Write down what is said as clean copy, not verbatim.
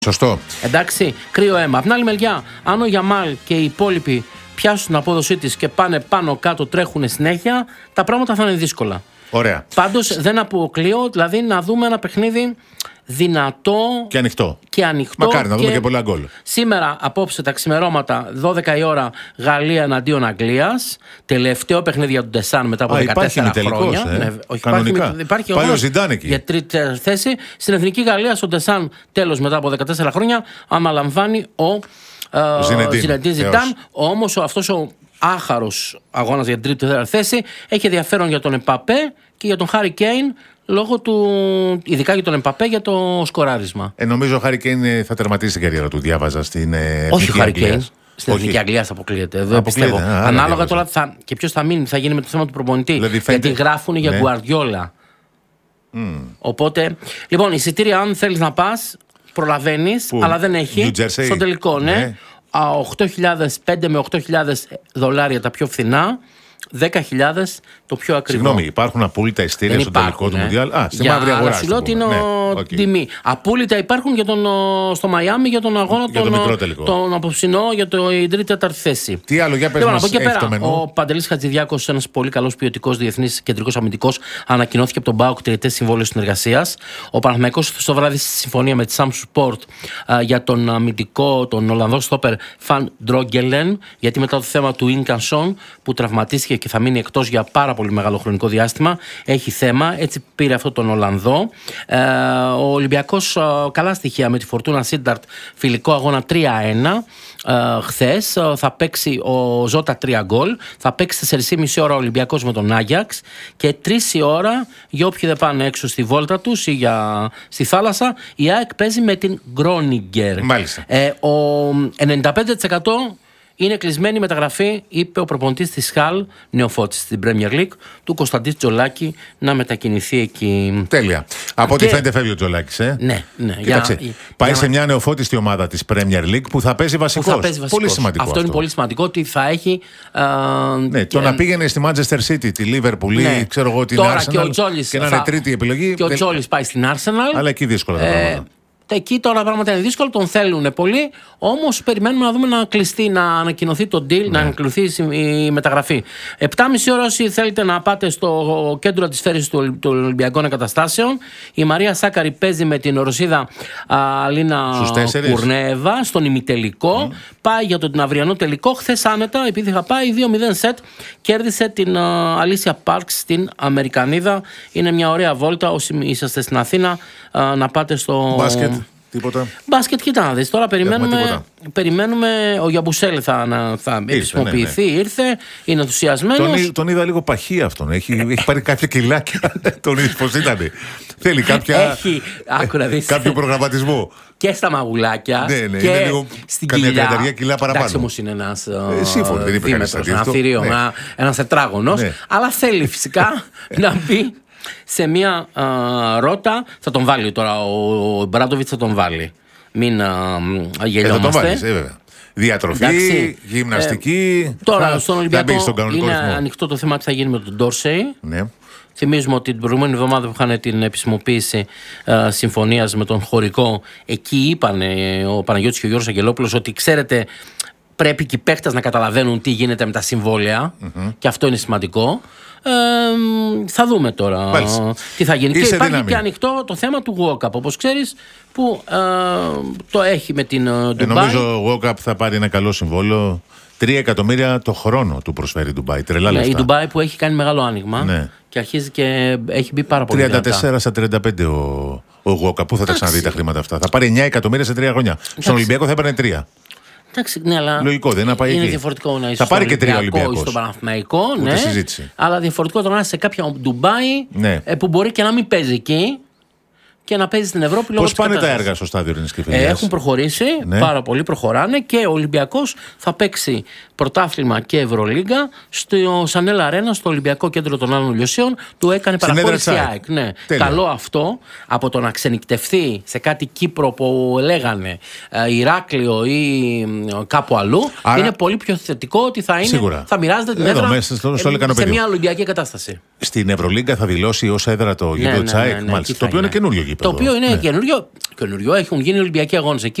Σωστό. Εντάξει, κρύο αίμα. Απ' την άλλη μεριά, αν ο Γιαμάλ και οι υπόλοιποι πιάσουν την απόδοσή της και πάνε πάνω κάτω, τρέχουν συνέχεια, τα πράγματα θα είναι δύσκολα. Ωραία. Πάντως δεν αποκλείω, δηλαδή να δούμε ένα παιχνίδι δυνατό και ανοιχτό. Μακάρι να δούμε και πολλά γκολ. Σήμερα, απόψε τα ξημερώματα, 12 η ώρα, Γαλλία εναντίον Αγγλίας. Τελευταίο παιχνίδι για τον Ντεσάν μετά από 14 χρόνια. Ναι, όχι, κανονικά. Υπάρχει πάλι ο Ζιντάν εκεί. Για τρίτη θέση. Στην Εθνική Γαλλία, στον Ντεσάν, τέλος μετά από 14 χρόνια, αναλαμβάνει ο Ζινεντίν Ζιντάν. Όμως αυτός ο άχαρος αγώνας για την τρίτη θέση έχει ενδιαφέρον για τον Εμπαπέ και για τον Χάρι Κέιν, λόγω του, ειδικά για τον Εμπαπέ, για το σκοράρισμα. Νομίζω ο Χάρι Κέιν θα τερματίσει την καριέρα του, διάβαζα στην Εθνική Αγγλία. Στην Εθνική Αγγλία θα αποκλείεται. Δεν πιστεύω. Ανάλογα τώρα και ποιος θα μείνει, θα γίνει με το θέμα του προπονητή. Δηλαδή, γιατί γράφουν για Γκουαρδιόλα. Οπότε, λοιπόν, εισιτήρια, αν θέλεις να πας, προλαβαίνεις, αλλά δεν έχει. Στο τελικό, ναι. 5 με 8.000 δολάρια τα πιο φθηνά, 10.000 το πιο ακριβό. Συγγνώμη, υπάρχουν απόλυτα ειστήρια στο τελικό του Μουντιάλ? Στη μαύρη αγορά. Τιμή. Απόλυτα υπάρχουν για στο Μαϊάμι για τον αγώνα τον απόψινό για την τρίτη-τέταρτη θέση. Τι άλλο, για πες μας, από εκεί πέρα, ο Παντελής Χατζηδιάκος, ένας πολύ καλός ποιοτικός διεθνής κεντρικός αμυντικός, ανακοινώθηκε από τον ΠΑΟΚ τριετές συμβόλαιο συνεργασίας. Ο Παναθηναϊκός στο βράδυ στη συμφωνία με τη Samsung Sport για τον αμυντικό, τον Ολλανδό στόπερ Φαν Ντρόγκελεν, γιατί μετά το θέμα του Ίνκανσον που τραυματίστηκε και θα μείνει εκτός για πάρα πολύ μεγάλο χρονικό διάστημα, έχει θέμα. Έτσι πήρε αυτό τον Ολλανδό. Ο Ολυμπιακός καλά στοιχεία με τη Φορτούνα Σίνταρτ, φιλικό αγώνα 3-1. Χθες θα παίξει ο Ζώτα 3 γκολ. Θα παίξει 4,5 ώρα ο Ολυμπιακός με τον Άγιαξ και 3 η ώρα για όποιοι δεν πάνε έξω στη βόλτα τους ή στη θάλασσα. Η ΑΕΚ παίζει με την Γκρόνιγκερ. Μάλιστα. Ο 95% είναι κλεισμένη η μεταγραφή, είπε ο προπονητής της Χαλ, νεοφώτης στην Premier League, του Κωνσταντίν Τζολάκη, να μετακινηθεί εκεί. Τέλεια. Από ό,τι φαίνεται φεύγει ο Τζολάκης, Ναι. Κοίταξε, πάει σε μια νεοφώτιστη ομάδα της Premier League που θα παίζει βασικός. Πολύ σημαντικό. Αυτό είναι πολύ σημαντικό, ότι θα έχει. Το να πήγαινε στη Manchester City, τη Liverpool, ξέρω εγώ, την Arsenal και να είναι τρίτη επιλογή. Και ο Τζόλης πάει στην Arsenal. Αλλά εκεί δύσκολα τα πράγματα. Εκεί τώρα τα πράγματα είναι δύσκολα, τον θέλουν πολύ. Όμως περιμένουμε να δούμε να κλειστεί, να ανακοινωθεί το deal, να ανακοινωθεί η μεταγραφή. 7,5 ώρα όσοι θέλετε να πάτε στο κέντρο της φέρης των Ολυμπιακών Εγκαταστάσεων. Η Μαρία Σάκαρη παίζει με την Ρωσίδα Αλίνα Κουρνέβα στον ημιτελικό. Πάει για τον αυριανό τελικό. Χθες άνετα, επειδή είχα πάει 2-0 σετ, κέρδισε την Αλίσια Πάρξ στην Αμερικανίδα. Είναι μια ωραία βόλτα. Όσοι είσαστε στην Αθήνα, να πάτε στο. Μπάσκετ. Τίποτα. Μπάσκετ, κοίτα να δεις. Τώρα περιμένουμε ο Γιαμπουσέλ θα επισημοποιηθεί, ήρθε, είναι ενθουσιασμένος. Τον είδα λίγο παχύ αυτόν. Έχει πάρει κάποια κιλάκια. Τον είδες πως ήταν. Θέλει κάποιο προγραμματισμό. Και στα μαγουλάκια και στην κοιλιά. Καμιά 30 κιλά παραπάνω. Εντάξει, όμως είναι ένας δίμετρος, ένα θηρίο, ένας τετράγωνος. Αλλά θέλει φυσικά να μπει σε μια ρότα. Θα τον βάλει τώρα ο Μπράντοβιτς, θα τον βάλει. Μην γελιόμαστε. Θα τον βάλεις, βέβαια. Διατροφή, γυμναστική. Τώρα στον Ολυμπιακό είναι ανοιχτό το θέμα τι θα γίνει με τον Ντόρσεϊ. Ναι. Θυμίζουμε ότι την προηγούμενη εβδομάδα που είχαν την επισημοποίηση συμφωνίας με τον χωρικό, εκεί είπαν ο Παναγιώτης και ο Γιώργος Αγγελόπουλος ότι ξέρετε, πρέπει και οι παίκτες να καταλαβαίνουν τι γίνεται με τα συμβόλαια, και αυτό είναι σημαντικό. Θα δούμε τώρα τι θα γίνει. Και υπάρχει και ανοιχτό το θέμα του Walkup, όπως ξέρεις, που το έχει με την Dubai. Νομίζω ο Walkup θα πάρει ένα καλό συμβόλαιο. 3 εκατομμύρια το χρόνο του προσφέρει η Dubai. Τρελά λεφτά. Η Dubai που έχει κάνει μεγάλο άνοιγμα και αρχίζει και έχει μπει πάρα πολύ. 34 στα 35 ο Walkup. Πού θα τα ξαναδεί τα χρήματα αυτά? Θα πάρει 9 εκατομμύρια σε 3 χρόνια. Στον Ολυμπιακό θα έπαιρνε 3. Εντάξει, ναι, αλλά λογικό, δεν είναι να πάει είναι εκεί. Διαφορετικό να είσαι θα πάρει και 3 Ολυμπιακός. Στον Παναθηναϊκό, αλλά διαφορετικό το να είσαι σε κάποια Ντουμπάι που μπορεί και να μην παίζει εκεί και να παίζει στην Ευρώπη λόγω της κατάστασης. Πώς πάνε τα έργα στο στάδιο Ειρήνης Κηφιλίας? Έχουν προχωρήσει πάρα πολύ, προχωράνε, και ο Ολυμπιακός θα παίξει πρωτάθλημα και Ευρωλίγκα στο Σανέλ Αρένα, στο Ολυμπιακό Κέντρο των Άλλων Λιωσίων. Του έκανε παραχώρηση ΑΕΚ. Καλό αυτό, από το να ξενικτευτεί σε κάτι Κύπρο που λέγανε Ηράκλειο ή κάπου αλλού. Άρα, είναι πολύ πιο θετικό ότι θα μοιράζεται την έδρα σε μια Ολυμπιακή κατάσταση. Στην Ευρωλίγκα θα δηλώσει ως έδρα το γήπεδο της ΑΕΚ, το οποίο είναι καινούριο. γήπεδο. Το οποίο είναι καινούριο. Έχουν γίνει Ολυμπιακοί αγώνες εκεί.